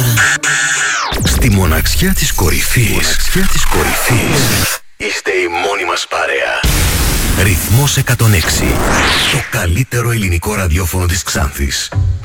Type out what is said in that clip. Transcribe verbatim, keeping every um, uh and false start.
ώρα. Στη μοναξιά της κορυφής, μοναξιά της κορυφής, είστε η μόνη μας παρέα. Ρυθμός εκατόν έξι, το καλύτερο ελληνικό ραδιόφωνο της Ξάνθης.